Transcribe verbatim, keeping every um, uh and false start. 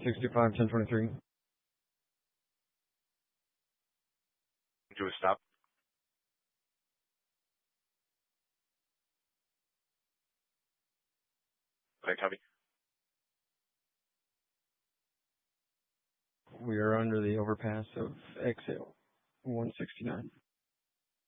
sixty-five, ten twenty-three. Do a stop. Okay, copy. We are under the overpass of exit one sixty-nine.